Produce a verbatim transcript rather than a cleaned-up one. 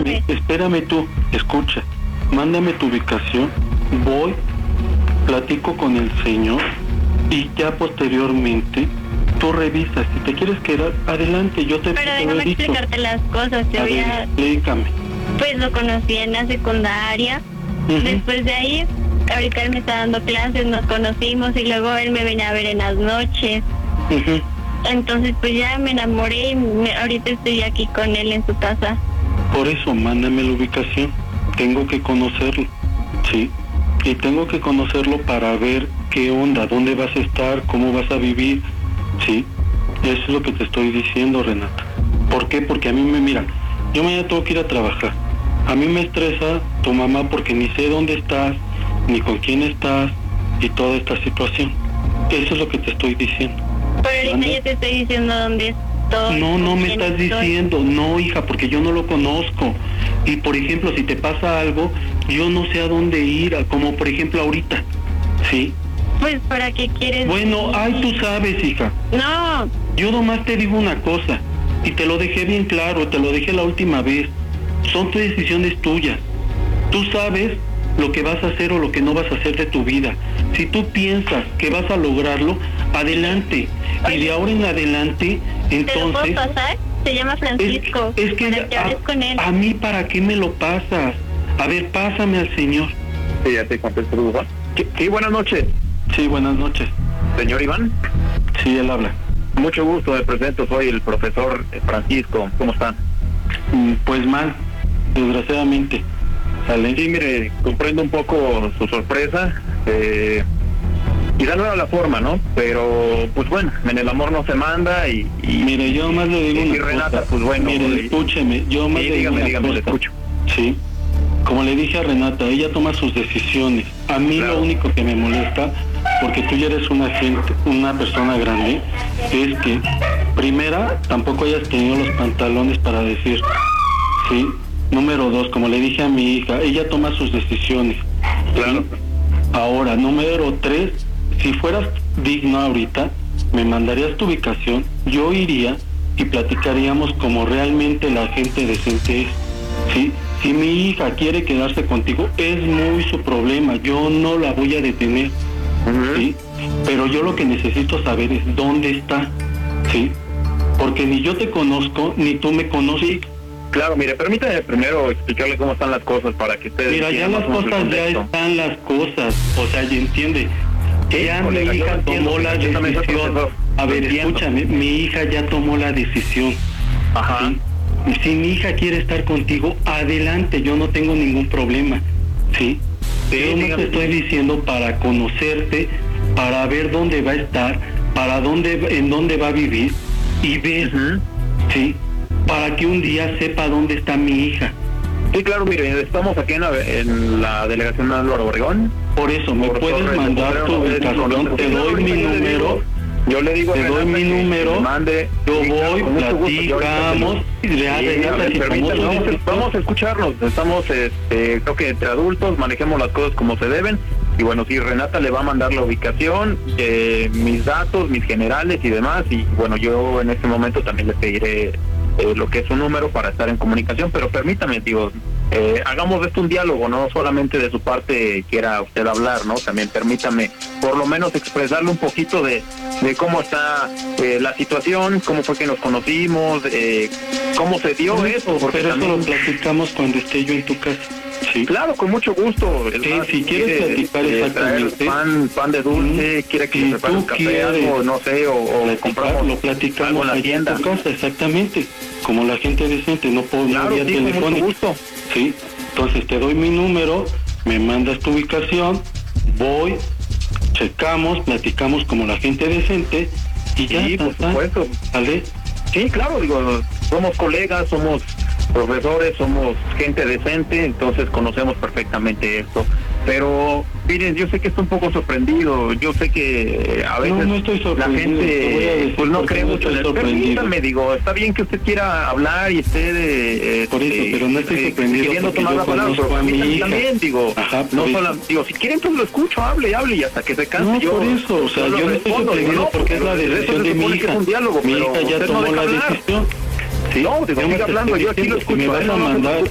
espérame, espérame tú, escucha, mándame tu ubicación, voy, platico con el señor y ya posteriormente tú revisas. Si te quieres quedar, adelante, yo te Pero déjame explicarte las cosas. Te a voy ver, a... explícame. Pues lo conocí en la secundaria. Uh-huh. Después de ahí, ahorita él me está dando clases, nos conocimos y luego él me venía a ver en las noches. Uh-huh. Entonces pues ya me enamoré y me, ahorita estoy aquí con él en su casa. Por eso, mándame la ubicación. Tengo que conocerlo, ¿sí? Y tengo que conocerlo para ver qué onda, dónde vas a estar, cómo vas a vivir, ¿sí? Eso es lo que te estoy diciendo, Renata. ¿Por qué? Porque a mí me, mira, yo mañana tengo que ir a trabajar. A mí me estresa tu mamá porque ni sé dónde estás, ni con quién estás, y toda esta situación. Eso es lo que te estoy diciendo. Pero ahorita yo te estoy diciendo dónde estoy. No, no me estás estoy. diciendo, no, hija, porque yo no lo conozco. Y por ejemplo, si te pasa algo, yo no sé a dónde ir, como por ejemplo ahorita, ¿sí? Pues, ¿para qué quieres? Bueno, ay, tú sabes, hija. No. Yo nomás te digo una cosa, y te lo dejé bien claro, te lo dejé la última vez. Son tus decisiones tuyas. Tú sabes lo que vas a hacer o lo que no vas a hacer de tu vida. Si tú piensas que vas a lograrlo, adelante. Y de ahora en adelante, entonces... ¿Te lo puedo pasar? Se llama Francisco. Es, es que, para que hables a, con él. A mí, ¿para qué me lo pasas? A ver, pásame al señor. Sí, ya te contesto, Iván. Sí, buenas noches. Sí, buenas noches. ¿Señor Iván? Sí, él habla. Mucho gusto, me presento, soy el profesor Francisco. ¿Cómo está? Pues mal, desgraciadamente. ¿Sale? Sí, mire, comprendo un poco su sorpresa. Eh, quizá no era la forma, ¿no? Pero, pues bueno, en el amor no se manda y... y mire, yo más le digo y, una y Renata, cosa. pues bueno... Mire, y, escúcheme, yo más sí, le digo dígame, una dígame, cosa. le escucho. Sí, como le dije a Renata, ella toma sus decisiones. A mí claro. Lo único que me molesta, porque tú ya eres una gente, una persona grande, es que, primera, tampoco hayas tenido los pantalones para decir, sí. Número dos, como le dije a mi hija, ella toma sus decisiones. Claro. ¿Sí? Ahora, número tres, si fueras digna ahorita, me mandarías tu ubicación, yo iría y platicaríamos como realmente la gente decente es. ¿Sí? Si mi hija quiere quedarse contigo, es muy su problema, yo no la voy a detener. Uh-huh. ¿Sí? Pero yo lo que necesito saber es dónde está. ¿Sí? Porque ni yo te conozco, ni tú me conoces. Claro, mire, permítame primero explicarle cómo están las cosas para que ustedes... Mira, ya las cosas, ya están las cosas, o sea, ya entiende. Sí, ya mi hija tomó la decisión. A ver, escúchame, mi hija ya tomó la decisión. Ajá. ¿Sí? Y si mi hija quiere estar contigo, adelante, yo no tengo ningún problema, ¿sí? Pero no te estoy diciendo para conocerte, para ver dónde va a estar, para dónde, en dónde va a vivir y ver, uh-huh. ¿sí? Para que un día sepa dónde está mi hija. Sí, claro, mire, estamos aquí en la, en la delegación de Álvaro Obregón. Por eso, me puedes Torres, mandar tu ubicación, te doy mi número, yo le digo, te doy mi número, mande, yo sí, voy, claro, platicamos, sí, Renata, si vamos, vamos a escucharnos, estamos, este, creo que entre adultos, manejemos las cosas como se deben. Y bueno, sí, Renata le va a mandar la ubicación, eh, mis datos, mis generales y demás, y bueno, yo en este momento también le pediré eh, lo que es un número para estar en comunicación, pero permítame, digo, eh, hagamos de esto un diálogo, no solamente de su parte quiera usted hablar, ¿no? También permítame por lo menos expresarle un poquito de, de cómo está eh, la situación, cómo fue que nos conocimos, eh, cómo se dio no, eso. Porque pero también... eso lo platicamos cuando esté yo en tu casa. Sí. Claro, con mucho gusto. Sí, más, si quieres quiere, platicar eh, exactamente. Pan, pan de dulce, mm, quiere que si le prepare un café, algo, no sé, o, o compramos lo platicamos en la tienda. En tu casa, exactamente. Como la gente decente, no puedo claro, vía sí, telefónica. Con mucho gusto. Sí, entonces te doy mi número, me mandas tu ubicación, voy, checamos, platicamos como la gente decente y ya. Sí, por supuesto. ¿Vale? Sí, claro, digo, somos colegas, somos profesores, somos gente decente, entonces conocemos perfectamente esto. Pero, miren, yo sé que estoy un poco sorprendido, yo sé que a veces no, no estoy la gente pues no cree no mucho en el permítame, digo, está bien que usted quiera hablar y esté de, por eso, pero no estoy sorprendido queriendo tomar la palabra, pero permítame también, digo, Ajá, no solo, digo, si quieren pues lo escucho, hable, hable y hasta que se canse no, yo. por eso, o sea, yo no estoy sorprendido porque es la decisión de mi hija, mi hija ya tomó la decisión. Sí, no, te estoy hablando, yo aquí lo escucho. Me vas a mandar